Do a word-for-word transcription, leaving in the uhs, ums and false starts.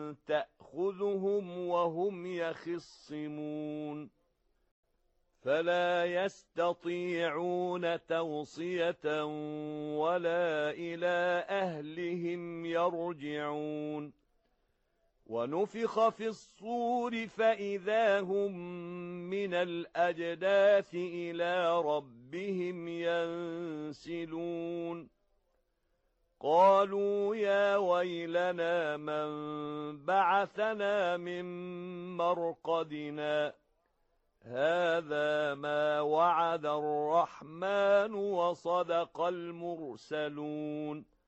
تأخذهم وهم يخصمون فلا يستطيعون توصية ولا إلى أهلهم يرجعون ونفخ في الصور فإذا هم من الأجداث إلى ربهم ينسلون قالوا يا ويلنا من بعثنا من مرقدنا هذا ما وعد الرحمن وصدق المرسلون